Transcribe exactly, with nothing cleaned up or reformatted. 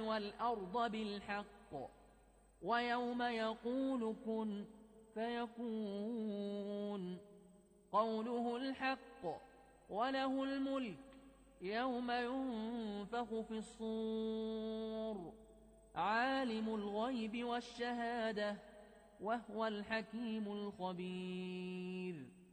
والأرض بالحق ويوم يقول كن فيكون قوله الحق وله الملك يوم ينفخ في الصور عالم الغيب والشهادة وهو الحكيم الخبير